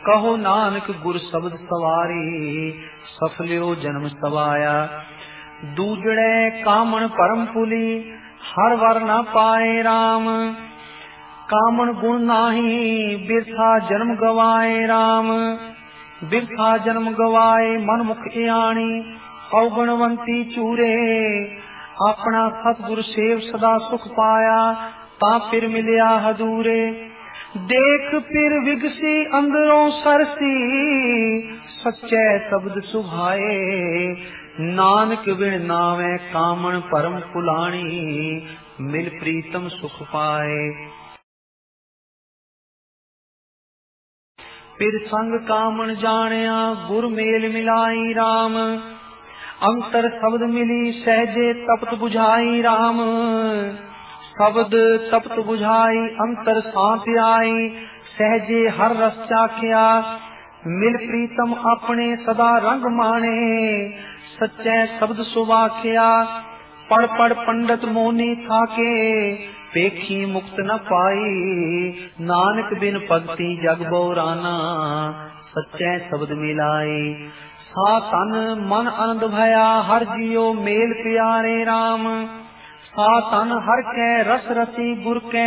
कहो नानक गुर शब्द सवारी, सफल्यो जन्म सवाया। दूजड़े कामन परम पुली, हर वर न पाए राम। कामन गुण नाही, बिरथा जन्म गवाए राम। बिरथा जन्म गवाए मन मुख आणी, अवगुणवंती चूरे। अपना सतगुर सेव सदा सुख पाया, ता फिर मिलिया हदूरे। देख फिर विगसी अंदरों सरसी, सच्चे शब्द सुभाए। नानक बिन नावे कामन परम पुलाणी, मिल प्रीतम सुख पाए। फिर संग कामन जानिया, गुर मेल मिलाई राम। अंतर शब्द मिली सहजे तपत बुझाई राम। शब्द तपत बुझाई अंतर शांति आई, सहजे हर रस चाखिया। मिल प्रीतम अपने सदा रंग माने, सच्चे शब्द सुवाख्या। पढ़ पढ़ पंडित मोनी थाके, पेखी मुक्त न पाई। नानक बिन भगति जग बौराना, सच्चे शब्द मिलाई। सा तन मन आनंद भया, हर जियो मेल प्यारे राम। सा तन हर कै रस रसी, गुर कै